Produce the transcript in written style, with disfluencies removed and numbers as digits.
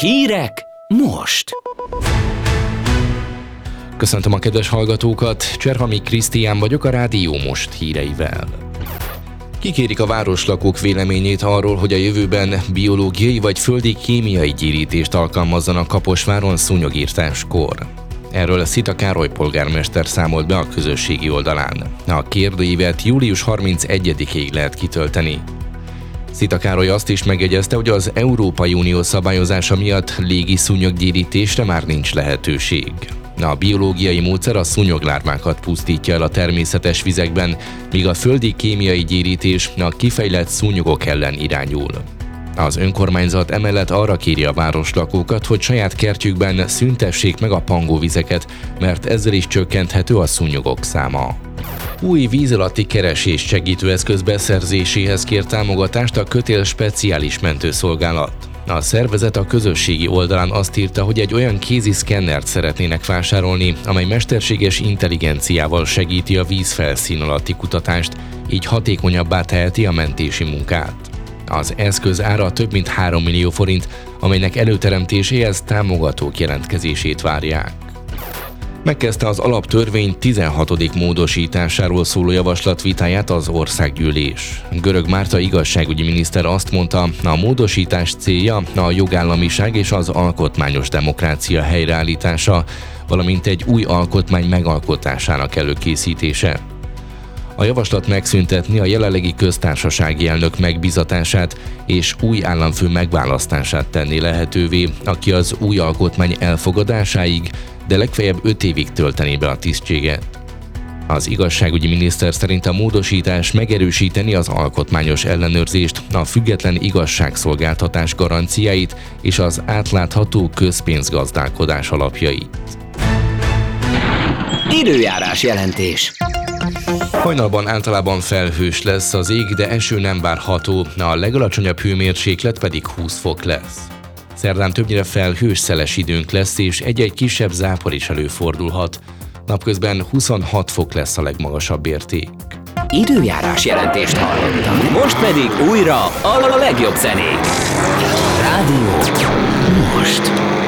Hírek most! Köszöntöm a kedves hallgatókat, Cserhami Krisztián vagyok a Rádió Most híreivel. Kikérik a városlakók véleményét arról, hogy a jövőben biológiai vagy földi kémiai gyérítést alkalmazzanak Kaposváron szúnyogirtáskor. Erről Szita Károly polgármester számolt be a közösségi oldalán. A kérdőívet július 31-ig lehet kitölteni. Szita Károly azt is megjegyezte, hogy az Európai Unió szabályozása miatt légi szúnyoggyérítésre már nincs lehetőség. A biológiai módszer a szúnyoglárvákat pusztítja el a természetes vizekben, míg a földi kémiai gyérítés a kifejlett szúnyogok ellen irányul. Az önkormányzat emellett arra kéri a városlakókat, hogy saját kertjükben szüntessék meg a pangóvizeket, mert ezzel is csökkenthető a szúnyogok száma. Új víz alatti keresés segítő eszköz beszerzéséhez kér támogatást a Kötél Speciális Mentőszolgálat. A szervezet a közösségi oldalán azt írta, hogy egy olyan kézi szkennert szeretnének vásárolni, amely mesterséges intelligenciával segíti a vízfelszín alatti kutatást, így hatékonyabbá teheti a mentési munkát. Az eszköz ára több mint 3 millió forint, amelynek előteremtéséhez támogatók jelentkezését várják. Megkezdte az alaptörvény 16. módosításáról szóló javaslat vitáját az országgyűlés. Görög Márta igazságügyi miniszter azt mondta, a módosítás célja a jogállamiság és az alkotmányos demokrácia helyreállítása, valamint egy új alkotmány megalkotásának előkészítése. A javaslat megszüntetni a jelenlegi köztársasági elnök megbízatását és új államfő megválasztását tenni lehetővé, aki az új alkotmány elfogadásáig, de legfeljebb 5 évig töltené be a tisztséget. Az igazságügyi miniszter szerint a módosítás megerősíteni az alkotmányos ellenőrzést, a független igazságszolgáltatás garanciáit és az átlátható közpénzgazdálkodás alapjait. Időjárás jelentés. Hajnalban általában felhős lesz az ég, de eső nem várható, a legalacsonyabb hőmérséklet pedig 20 fok lesz. Szerdán többnyire felhős, szeles időnk lesz, és egy-egy kisebb zápor is előfordulhat. Napközben 26 fok lesz a legmagasabb érték. Időjárás jelentést hallottak. Most pedig újra a legjobb zenék. Rádió Most.